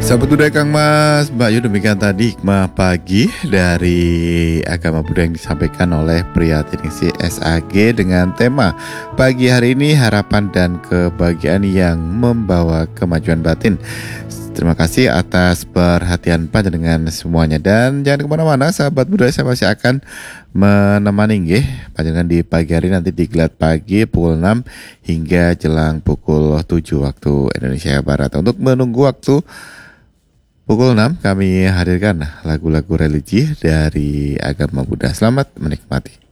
Sahabat budaya Kang Mas, Mbak Yu, demikian tadi hikmah pagi dari agama Buddha yang disampaikan oleh pria Teknisi SAG dengan tema pagi hari ini harapan dan kebahagiaan yang membawa kemajuan batin. Terima kasih atas perhatian panjenengan semuanya, dan jangan kemana-mana sahabat budaya, saya masih akan menemani nggih panjenengan di pagi hari nanti di Gelat Pagi pukul 6 hingga jelang pukul 7 waktu Indonesia Barat. Untuk menunggu waktu pukul 6 kami hadirkan lagu-lagu religi dari agama Buddha. Selamat menikmati.